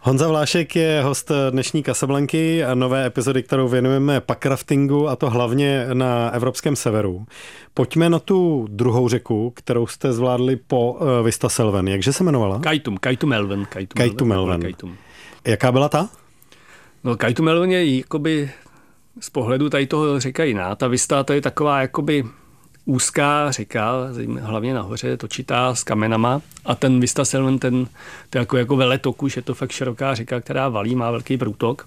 Honza Vlášek je host dnešní Casablanky a nové epizody, kterou věnujeme packraftingu, a to hlavně na evropském severu. Pojďme na tu druhou řeku, kterou jste zvládli po Vistaselven. Jakže se jmenovala? Kajtumelven. Jaká byla ta? No, Kajtumelven je jakoby z pohledu tady toho řeka jiná. Ta Vista, to je taková jakoby úzká řeka, hlavně nahoře, točitá s kamenama, a ten Vistaselven, to je jako veletok už, je to fakt široká řeka, která valí, má velký průtok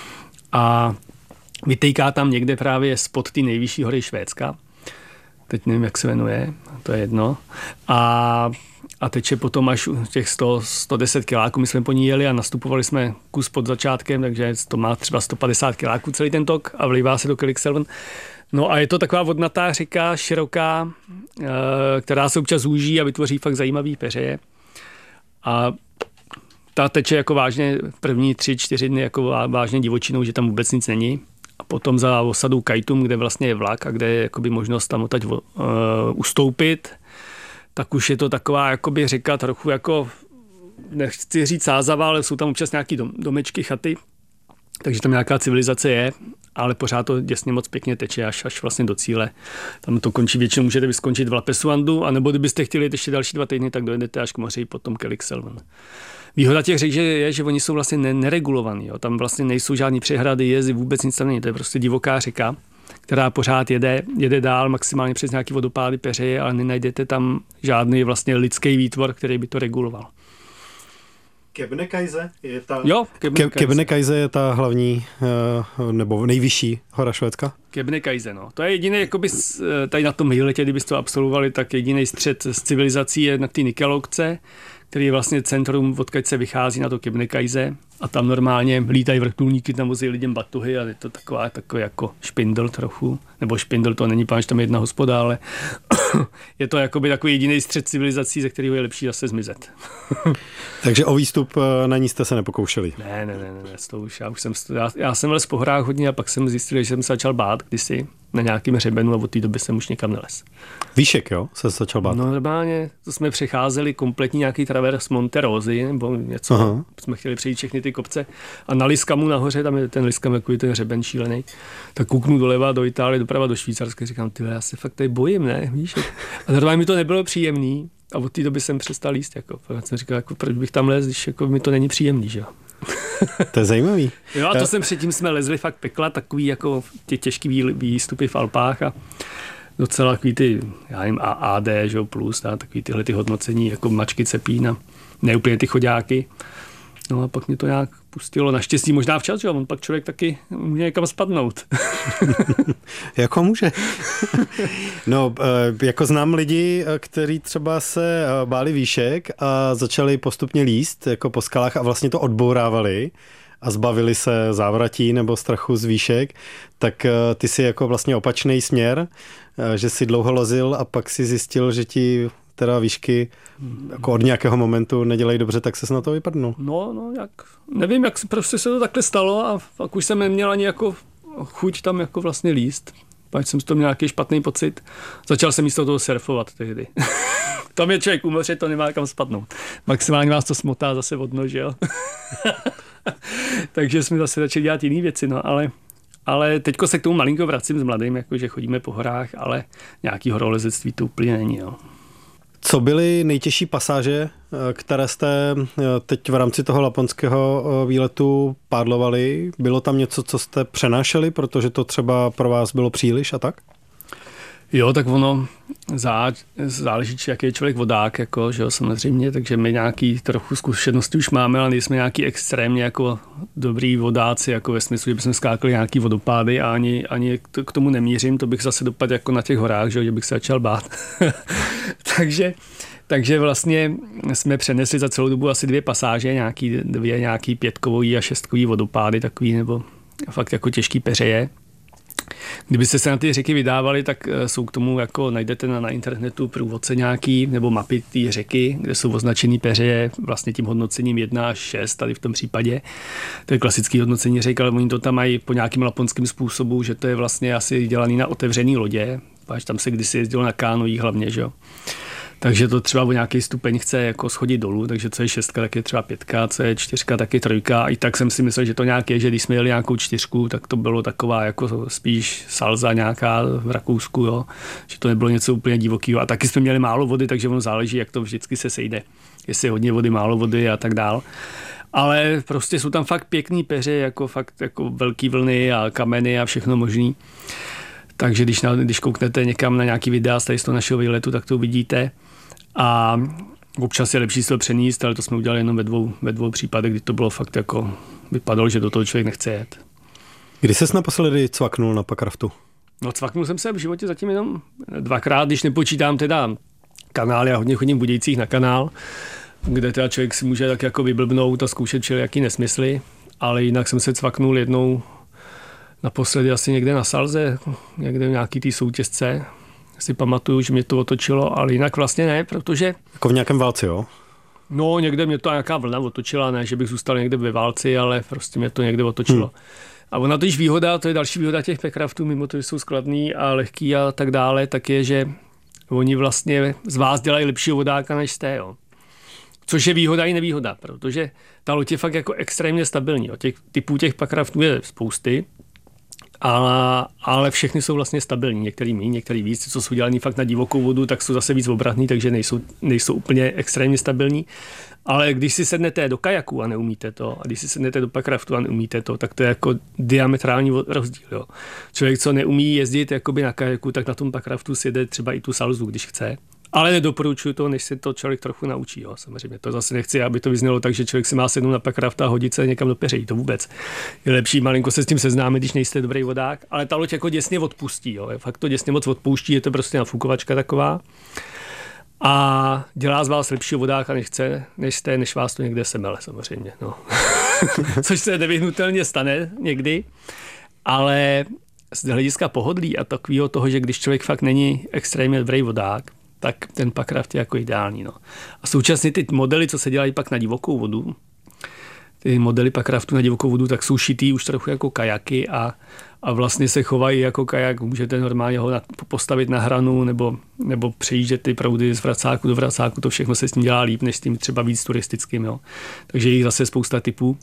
a vytejká tam někde právě spod ty nejvyšší hory Švédska. Teď nevím, jak se jmenuje, to je jedno. A teče potom až těch 110 kiláků, my jsme po ní jeli a nastupovali jsme kus pod začátkem, takže to má třeba 150 kiláků celý ten tok a vlívá se do Kalixelven. No a je to taková vodnatá řeka, široká, která se občas zúží a vytvoří fakt zajímavý peřeje. A ta teče jako vážně první 3-4 dny jako vážně divočinou, že tam vůbec nic není. A potom za osadou Kajtum, kde vlastně je vlak a kde je jakoby možnost tam odtať ustoupit, tak už je to taková jakoby řeka trochu jako, nechci říct sázavá, ale jsou tam občas nějaký domečky, chaty, takže tam nějaká civilizace je, ale pořád to děsně moc pěkně teče až vlastně do cíle. Tam to končí, většinou můžete skončit v Lapesuandu, anebo kdybyste chtěli jít ještě další 2 týdny, tak dojedete až k moři, potom Kalixelven. Výhoda těch řek je, že oni jsou vlastně neregulovaní. Jo. Tam vlastně nejsou žádný přehrady, jezy, vůbec nic tam není. To je prostě divoká řeka, která pořád jede dál, maximálně přes nějaký vodopády, peřeje, ale nenajdete tam žádný vlastně lidský výtvor, který by to reguloval. Kebnekaise je ta... Jo, Kebnekaise je ta hlavní nebo nejvyšší hora Švédska? Kebnekaise, no. To je jediný, jakoby tady na tom výletě, kdybyste to absolvovali, tak jediný střed s civilizací je na té Nikelovce, který je vlastně centrum, odkud se vychází na to Kebnekaise, a tam normálně lítají vrtulníky, tam vozí lidem batuhy a je to takový jako špindl trochu, nebo špindl to není, páč tam jedna hospoda, ale je to jakoby takový jediný střed civilizací, ze kterého je lepší zase zmizet. Takže o výstup na ní jste se nepokoušeli? Ne, to už, já jsem les po horách hodně a pak jsem zjistil, že jsem se začal bát kdysi na nějakým hřebenu a od té doby jsem už někam nelez. Výšek, jo? Se začal bát? No normálně, to jsme přecházeli kompletní nějaký travers Monte Rosy, nebo něco. Aha. Jsme chtěli přejít všechny ty kopce a na Liskamu nahoře, tam je ten Liskam, jako ten hřeben šílený, tak kouknu doleva do Itálie, doprava do Švýcarska, říkám, ty, já se fakt tady bojím, ne? Víš? A normálně mi to nebylo příjemný a od té doby jsem přestal jíst. Jako. Já jsem říkal, jako, proč bych tam lez, když jako mi to není příjemný, že jo? To je zajímavý. Jo, a to předtím jsme lezli fakt pekla, takový jako ty těžký výstupy v Alpách a docela takový ty, já nevím, AD, že jo, plus, takový tyhle ty hodnocení, jako mačky cepín a ne úplně ty chodáky. No a pak mě to nějak pustilo, naštěstí možná včas, že jo, on pak člověk taky může někam spadnout. Jako může. No, jako znám lidi, kteří třeba se báli výšek a začali postupně líst jako po skalách a vlastně to odbourávali a zbavili se závratí nebo strachu z výšek, tak ty si jako vlastně opačný směr, že si dlouho lozil a pak si zjistil, že ti teda výšky jako od nějakého momentu nedělají dobře, tak ses na to vypadnul. No, nevím, jak prostě se to takhle stalo a pak už jsem neměl ani jako chuť tam jako vlastně líst. Pak jsem z toho měl nějaký špatný pocit. Začal jsem místo toho surfovat tehdy. Tam je člověk u moře, to nemá kam spadnout. Maximálně vás to smotá zase od nože, jo. Takže jsme zase začali dělat jiné věci, no, ale teďko se k tomu malinko vracím s mladým, jakože chodíme po horách, ale nějaký horolezectví to úplně není, jo. Co byly nejtěžší pasáže, které jste teď v rámci toho laponského výletu pádlovali? Bylo tam něco, co jste přenášeli, protože to třeba pro vás bylo příliš a tak? Jo, tak ono záleží, jaký je člověk vodák, jako, že jo, samozřejmě, takže my nějaký trochu zkušenosti už máme, ale nejsme nějaký extrémně jako dobrý vodáci, jako ve smyslu, že bychom skákali nějaký vodopády a ani k tomu nemířím, to bych zase dopadl jako na těch horách, že bych se začal bát. Takže vlastně jsme přenesli za celou dobu asi 2 pasáže, nějaký 5kový a 6kový vodopády, takový, nebo fakt jako těžký peřeje. Kdybyste se na ty řeky vydávali, tak jsou k tomu, jako najdete na internetu průvodce nějaký, nebo mapy té řeky, kde jsou označený peřeje vlastně tím hodnocením 1 až 6, tady v tom případě. To je klasický hodnocení řek, ale oni to tam mají po nějakým laponským způsobu, že to je vlastně asi dělaný na otevřený lodě, až tam se kdysi jezdilo na kánojích hlavně, že jo. Takže to třeba o nějaký stupeň chce jako schodit dolů, takže co je 6, tak je třeba 5, co je 4, tak je 3. I tak jsem si myslel, že to nějak je, že když jsme jeli nějakou 4, tak to bylo taková jako spíš salza nějaká v Rakousku, jo? Že to nebylo něco úplně divokého. A taky jsme měli málo vody, takže ono záleží, jak to vždycky se sejde. Jestli je hodně vody, málo vody a tak dál. Ale prostě jsou tam fakt pěkný peře, jako fakt jako velký vlny a kameny a všechno možný. Takže když kouknete někam na nějaký videa z toho našeho výletu, tak to uvidíte. A občas je lepší se to přenést, ale to jsme udělali jenom ve dvou případech, kdy to bylo fakt jako, vypadalo, že do toho člověk nechce jet. Kdy ses naposledy cvaknul na Packraftu? No cvaknul jsem se v životě zatím jenom 2krát, když nepočítám teda kanály, já hodně chodím v Budějcích na kanál, kde teda člověk si může tak jako vyblbnout a zkoušet jaký nesmysly, ale jinak jsem se cvaknul jednou naposledy asi někde na Salze, někde v nějaký té soutězce. Si pamatuju, že mě to otočilo, ale jinak vlastně ne, protože... Jako v nějakém válci, jo? No, někde mě to nějaká vlna otočila, ne, že bych zůstal někde ve válci, ale prostě mě to někde otočilo. A ona totiž výhoda, to je další výhoda těch Packraftů, mimo to, že jsou skladný a lehký a tak dále, tak je, že oni vlastně z vás dělají lepšího vodáka, než jste, jo. Což je výhoda i nevýhoda, protože ta loď je fakt jako extrémně stabilní. Těch typů těch Packraftů je spousty, ale všechny jsou vlastně stabilní. Některý méně, některý víc. Co jsou dělaný fakt na divokou vodu, tak jsou zase víc obratný, takže nejsou úplně extrémně stabilní. Ale když si sednete do kajaku a neumíte to, a když si sednete do Packraftu a neumíte to, tak to je jako diametrální rozdíl. Jo. Člověk, co neumí jezdit jakoby na kajaku, tak na tom Packraftu si jede třeba i tu salzu, když chce. Ale nedoporučuju to, než se to člověk trochu naučí. Jo. Samozřejmě to zase nechci, aby to vyznělo tak, že člověk si má sednout na Packraft a hodit se někam do peřejí. To vůbec. Je lepší malinko se s tím seznámit, když nejste dobrý vodák. Ale ta loď jako děsně odpustí. Jo. Fakt to děsně moc odpouští, je to prostě nafukovačka taková. A dělá z vás lepšího vodáka, než vás to někde semele, samozřejmě. No. Což se nevyhnutelně stane někdy. Ale z hlediska pohodlí a takového toho, že když člověk fakt není extrémně dobrý vodák, tak ten Packraft je jako ideální. No. A současně ty modely, co se dělají pak na divokou vodu, ty modely Packraftu na divokou vodu, tak jsou šitý už trochu jako kajaky a vlastně se chovají jako kajak. Můžete normálně ho postavit na hranu nebo přejíždět ty proudy z vracáku do vracáku. To všechno se s tím dělá líp, než s tím třeba víc turistickým. Jo. Takže je jich zase spousta typů.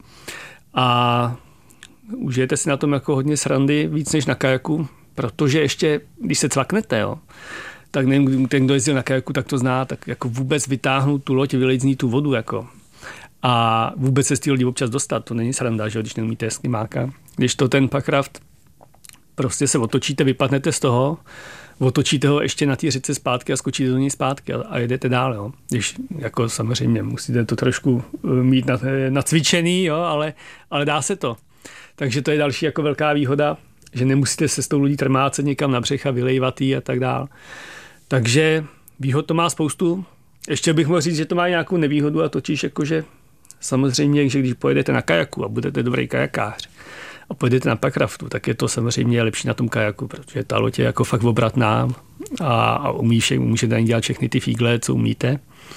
A užijete si na tom jako hodně srandy, víc než na kajaku, protože ještě, když se cvaknete, jo, tak nevím, ten, kdo jezdil na kajaku, tak to zná, tak jako vůbec vytáhnout tu loď, vylejt z ní tu vodu, jako. A vůbec se z té lodi občas dostat, to není sranda, že když neumíte eskimáka. Když to ten Packraft prostě se otočíte, vypadnete z toho, otočíte ho ještě na té řece zpátky a skočíte do ní zpátky a jedete dál, jo. Když jako samozřejmě musíte to trošku mít nacvičený, jo, ale dá se to. Takže to je další jako velká výhoda, že nemusíte se s tou lodí trmácet někam na břeh a vylejvat jí a tak dál. Takže výhod to má spoustu. Ještě bych mohl říct, že to má nějakou nevýhodu a totiž jakože samozřejmě, že když pojedete na kajaku a budete dobrý kajakář a pojedete na Packraftu, tak je to samozřejmě lepší na tom kajaku, protože ta loď je jako fakt obratná a můžete na ní dělat všechny ty fígle, co umíte.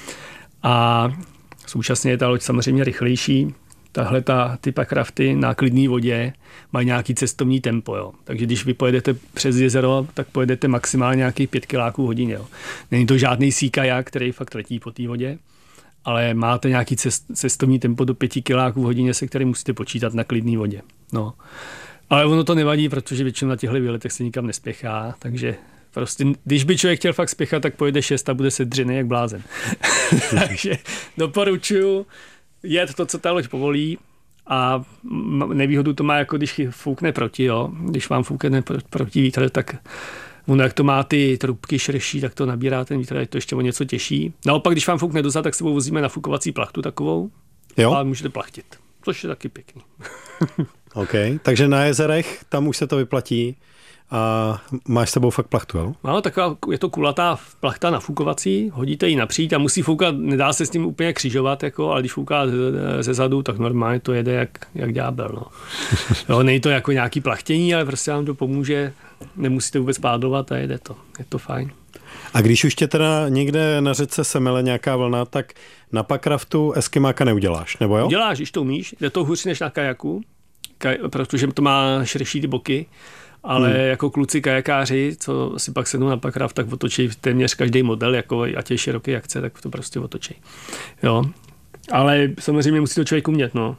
A současně je ta loď samozřejmě rychlejší. Ty Packrafty na klidné vodě mají nějaký cestovní tempo. Jo. Takže když vy pojedete přes jezero, tak pojedete maximálně nějakých 5 kiláků v hodině. Jo. Není to žádný sea kajak, který fakt letí po té vodě, ale máte nějaký cestovní tempo do 5 kiláků v hodině, se kterým musíte počítat na klidné vodě. No. Ale ono to nevadí, protože většinou na těchto výletech se nikam nespěchá, takže prostě, když by člověk chtěl fakt spěchat, tak pojede 6 a bude se dřenej jak blázen. Takže doporučuju jet to, co ta loď povolí, a nevýhodu to má, jako když foukne proti, jo. Když vám foukne proti vítr, tak ono, jak to má ty trubky širší, tak to nabírá ten vítr, je to ještě o něco těžší. Naopak, když vám foukne dozad, tak sebou vozíme nafukovací plachtu takovou, jo? A můžete plachtit, což je taky pěkný. OK, takže na jezerech, tam už se to vyplatí. A máš s sebou fakt plachtu, jo? No, taková, je to kulatá plachta nafukovací, hodíte ji napříč a musí foukat, nedá se s tím úplně křižovat, jako, ale když fouká ze zadu, tak normálně to jede jak ďábel. No. Jo, není to jako nějaký plachtění, ale prostě vám to pomůže, nemusíte vůbec pádlovat a jede to. Je to fajn. A když už tě teda někde na řece semele nějaká vlna, tak na Packraftu eskimáka neuděláš, nebo jo? Děláš, když to umíš, je to hůř než na kajaku, protože to má širší ty boky. Ale jako kluci kajakáři, co si pak sednou na Pakrav, tak otočí téměř každý model, jako ať je široký jak chce, tak to prostě otočí. Jo. Ale samozřejmě musí to člověk umět, no.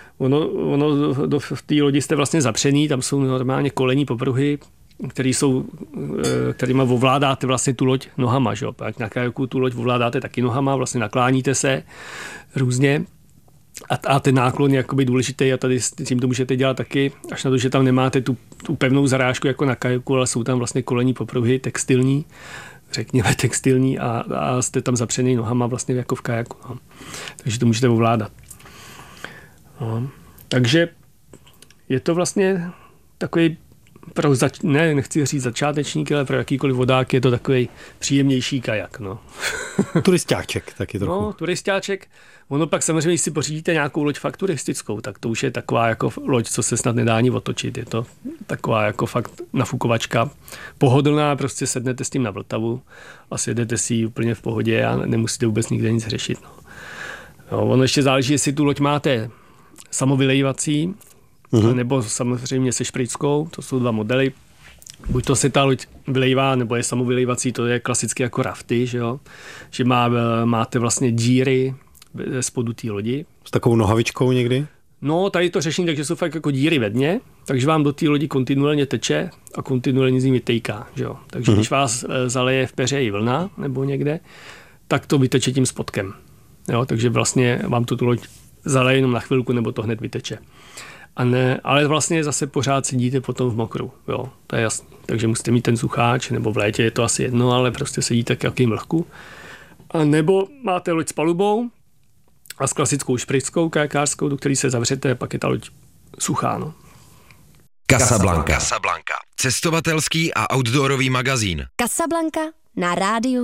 Ono v té lodi jste vlastně zapřený, tam jsou normálně kolení popruhy, kterýma ovládáte vlastně tu loď nohama, že jo. Pak na kajaku tu loď ovládáte taky nohama, vlastně nakláníte se různě a ten náklon je jakoby důležitý a tady s tím to můžete dělat taky, až na to, že tam nemáte tu pevnou zarážku jako na kajaku, ale jsou tam vlastně kolení popruhy textilní, řekněme textilní a jste tam zapřený nohama vlastně jako v kajaku. No. Takže to můžete ovládat. No. Takže je to vlastně takový nechci říct začátečník, ale pro jakýkoliv vodák je to takový příjemnější kajak. No. Turistáček taky trochu. No, turistáček. Ono pak samozřejmě, když si pořídíte nějakou loď fakt turistickou, tak to už je taková jako loď, co se snad nedá ani otočit. Je to taková jako fakt nafukovačka. Pohodlná, prostě sednete s tím na Vltavu a sjedete si ji úplně v pohodě a nemusíte vůbec nikde nic řešit. No, ono ještě záleží, jestli tu loď máte samovylejvací, nebo samozřejmě se šprickou, to jsou dva modely. Buď to se ta loď vylejvá, nebo je samovylejvací, to je klasicky jako rafty, že jo? Že máte vlastně díry spodu té lodi. S takovou nohavičkou někdy? No, tady to řešení, takže jsou fakt jako díry ve dně, takže vám do té lodi kontinuálně teče a kontinuálně z ní vytejká, že jo? Takže když vás zaleje v peřeji vlna nebo někde, tak to vyteče tím spodkem. Jo? Takže vlastně vám tu loď zaleje jenom na chvilku, nebo to hned vyteče. Ale vlastně zase pořád sedíte potom v mokru, jo, to je jasný. Takže musíte mít ten sucháč, nebo v létě je to asi jedno, ale prostě sedíte k jakým vlhku. A nebo máte loď s palubou a s klasickou šprickou kajakářskou, do který se zavřete, pak je ta loď suchá, no. Casablanca. Cestovatelský a outdoorový magazín. Casablanca na rádiu